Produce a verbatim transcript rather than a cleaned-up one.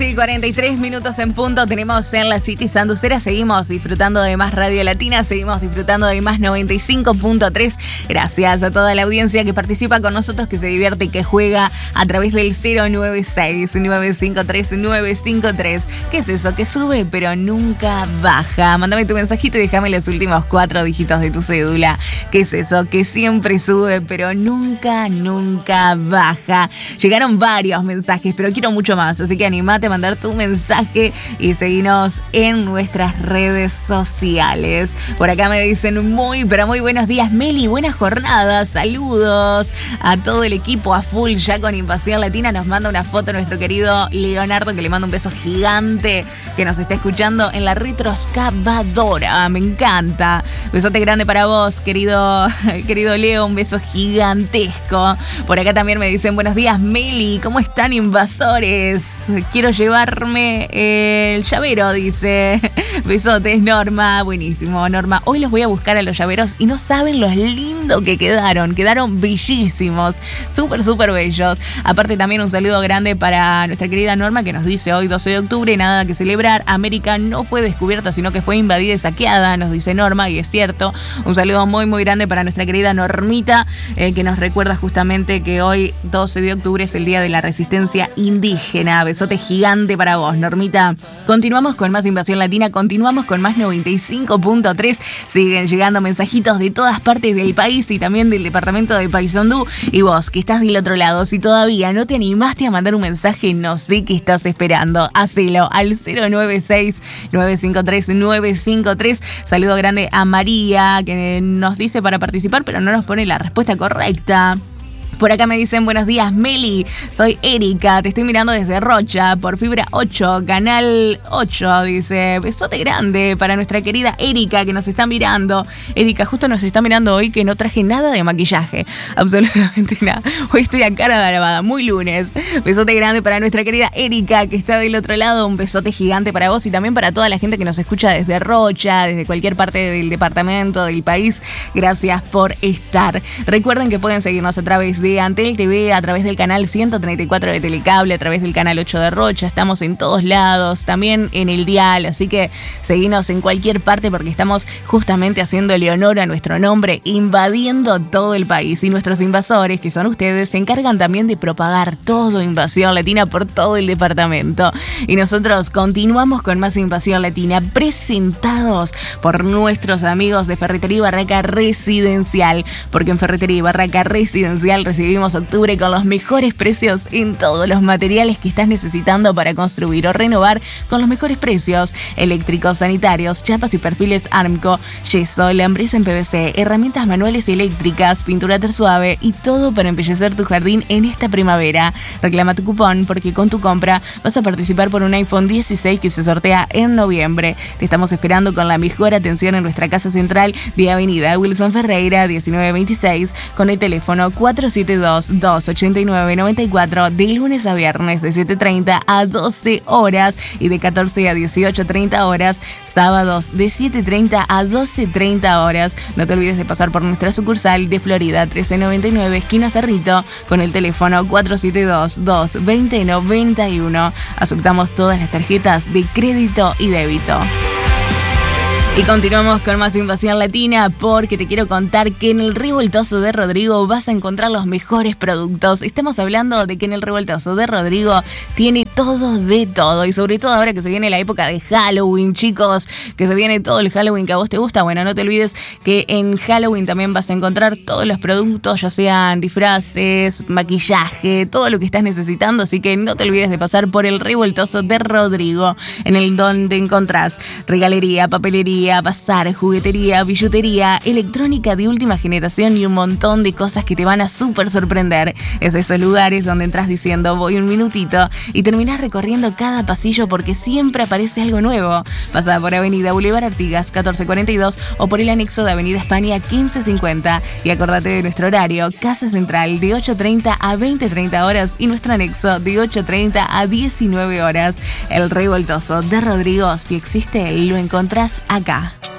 catorce y cuarenta y tres minutos en punto tenemos en la City Sanducera. Seguimos disfrutando de más Radio Latina, seguimos disfrutando de más noventa y cinco punto tres. Gracias a toda la audiencia que participa con nosotros, que se divierte y que juega a través del cero nueve seis, nueve cinco tres, nueve cinco tres. ¿Qué es eso? Que sube pero nunca baja. Mándame tu mensajito y déjame los últimos cuatro dígitos de tu cédula. ¿Qué es eso? Que siempre sube pero nunca, nunca baja. Llegaron varios mensajes, pero quiero mucho más, así que animate a mandar tu mensaje y seguinos en nuestras redes sociales. Por acá me dicen muy, pero muy buenos días, Meli, buenas jornadas, saludos a todo el equipo a full ya con Invasión Latina. Nos manda una foto nuestro querido Leonardo, que le manda un beso gigante, que nos está escuchando en la retroexcavadora. Me encanta. Besote grande para vos, querido, querido Leo, un beso gigantesco. Por acá también me dicen buenos días, Meli, ¿cómo están, invasores? Quiero llevarme el llavero, dice. Besotes, Norma. Buenísimo, Norma. Hoy los voy a buscar a los llaveros y no saben lo lindo que quedaron. Quedaron bellísimos. Súper, súper bellos. Aparte también un saludo grande para nuestra querida Norma, que nos dice hoy doce de octubre, nada que celebrar. América no fue descubierta, sino que fue invadida y saqueada, nos dice Norma, y es cierto. Un saludo muy, muy grande para nuestra querida Normita, eh, que nos recuerda justamente que hoy, doce de octubre, es el Día de la Resistencia Indígena. Besote gigante para vos, Normita. Continuamos con más Invasión Latina, continuamos con más noventa y cinco punto tres. Siguen llegando mensajitos de todas partes del país y también del departamento de Paysandú. Y vos, que estás del otro lado, si todavía no te animaste a mandar un mensaje, no sé qué estás esperando. Hacelo al cero nueve seis, nueve cinco tres, nueve cinco tres. Saludo grande a María, que nos dice para participar, pero no nos pone la respuesta correcta. Por acá me dicen buenos días, Meli, soy Erika, te estoy mirando desde Rocha por Fibra ocho, Canal ocho, dice. Besote grande para nuestra querida Erika, que nos está mirando. Erika, justo nos está mirando hoy que no traje nada de maquillaje, absolutamente nada. Hoy estoy a cara de lavada, muy lunes. Besote grande para nuestra querida Erika, que está del otro lado. Un besote gigante para vos y también para toda la gente que nos escucha desde Rocha, desde cualquier parte del departamento, del país. Gracias por estar. Recuerden que pueden seguirnos a través de Antel T V, a través del canal ciento treinta y cuatro de Telecable, a través del canal ocho de Rocha. Estamos en todos lados, también en el dial, así que seguinos en cualquier parte porque estamos justamente haciéndole honor a nuestro nombre, invadiendo todo el país. Y nuestros invasores, que son ustedes, se encargan también de propagar todo Invasión Latina por todo el departamento. Y nosotros continuamos con más Invasión Latina, presentados por nuestros amigos de Ferretería y Barraca Residencial, porque en Ferretería y Barraca Residencial recibimos octubre con los mejores precios en todos los materiales que estás necesitando para construir o renovar, con los mejores precios: eléctricos, sanitarios, chapas y perfiles Armco, yeso, lambrés en P V C, herramientas manuales y eléctricas, pintura tersuave y todo para embellecer tu jardín en esta primavera. Reclama tu cupón porque con tu compra vas a participar por un iPhone dieciséis que se sortea en noviembre. Te estamos esperando con la mejor atención en nuestra casa central de Avenida Wilson Ferreira diecinueve veintiséis, con el teléfono cuatro siete dos, dos ocho nueve, nueve cuatro, de lunes a viernes de siete treinta a doce horas y de catorce a dieciocho treinta horas, sábados de siete treinta a doce treinta horas. No te olvides de pasar por nuestra sucursal de Florida trece noventa y nueve, esquina Cerrito, con el teléfono cuatro siete dos, dos veinte, noventa y uno. Aceptamos todas las tarjetas de crédito y débito. Y continuamos con más Invasión Latina porque te quiero contar que en el Revoltoso de Rodrigo vas a encontrar los mejores productos. Estamos hablando de que en el Revoltoso de Rodrigo tiene todo de todo, y sobre todo ahora que se viene la época de Halloween, chicos, que se viene todo el Halloween que a vos te gusta. Bueno, no te olvides que en Halloween también vas a encontrar todos los productos, ya sean disfraces, maquillaje, todo lo que estás necesitando, así que no te olvides de pasar por el Revoltoso de Rodrigo, en el donde encontrás regalería, papelería, bazar, juguetería, billutería, electrónica de última generación y un montón de cosas que te van a súper sorprender. Es de esos lugares donde entras diciendo voy un minutito y terminás recorriendo cada pasillo porque siempre aparece algo nuevo. Pasá por Avenida Boulevard Artigas catorce cuarenta y dos o por el anexo de Avenida España quince cincuenta, y acordate de nuestro horario: Casa Central de ocho treinta a veinte treinta horas y nuestro anexo de ocho treinta a diecinueve horas. El Revoltoso de Rodrigo, si existe, lo encontrás acá.